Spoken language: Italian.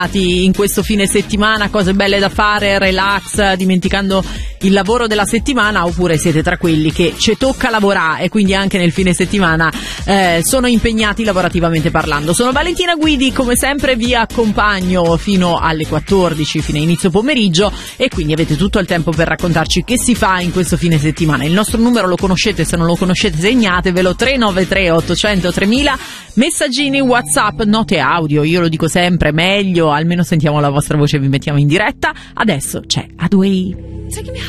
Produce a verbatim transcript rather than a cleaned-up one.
in questo fine settimana, cose belle da fare, relax, dimenticando il lavoro della settimana, oppure siete tra quelli che ci tocca lavorare e quindi anche nel fine settimana eh, sono impegnati lavorativamente parlando. Sono Valentina Guidi, come sempre vi accompagno fino alle quattordici, fino a inizio pomeriggio, e quindi avete tutto il tempo per raccontarci che si fa in questo fine settimana. Il nostro numero lo conoscete, se non lo conoscete segnatevelo: tre nove tre ottocento tremila, messaggini WhatsApp, note audio, io lo dico sempre, meglio, almeno sentiamo la vostra voce e vi mettiamo in diretta. Adesso c'è Adway.